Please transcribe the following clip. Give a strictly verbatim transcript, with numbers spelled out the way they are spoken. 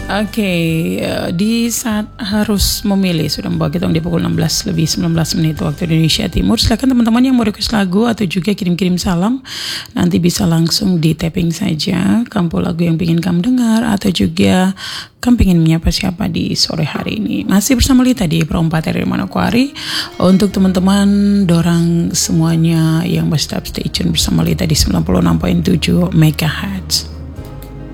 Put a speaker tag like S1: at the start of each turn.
S1: Oke, eh, di saat harus memilih sudah membawa kita di pukul enam belas lebih sembilan belas menit waktu Indonesia Timur. Silakan teman-teman yang mau request lagu atau juga kirim-kirim salam, nanti bisa langsung di tapping saja kamu lagu yang ingin kamu dengar atau juga kamu ingin menyapa siapa di sore hari ini. Masih bersama Lita di Perompat dari Manokwari. Untuk teman-teman dorang semuanya yang stay tune bersama Lita di sembilan puluh enam koma tujuh megahertz.